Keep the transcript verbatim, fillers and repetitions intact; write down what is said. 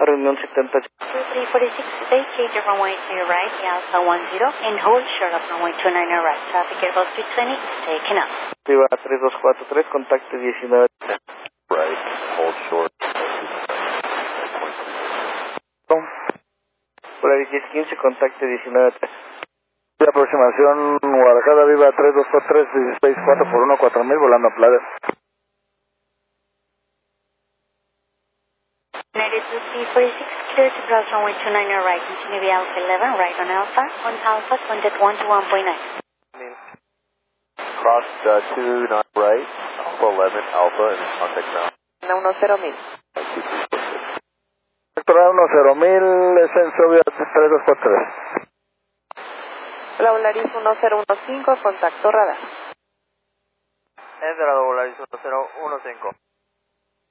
reunión setenta. two three four six, vacate your runway to your right, Alpha one zero, and hold short of runway two nine right. Traffic Airbus three twenty, taken up. Viva tres dos cuatro tres, contacte diecinueve. Right, hold short. Polaris diez quince, contacte diecinueve. De aproximación Guadalajara, Viva tres dos cuatro tres, dieciséis cuatro por uno cuatro mil, volando a Playa. United two three four six, clear to cross runway two nine right, continue via Alpha eleven, right on Alpha, on Alpha, contact one two one point nine. Cross uh, two nine right, Alpha eleven, Alpha, and contact ground. uno cero mil. Sector uno cero mil, Ascenso Viva tres dos cuatro tres. La Volaris uno cero uno cinco, contacto radar. Es de la Volaris uno cero uno cinco.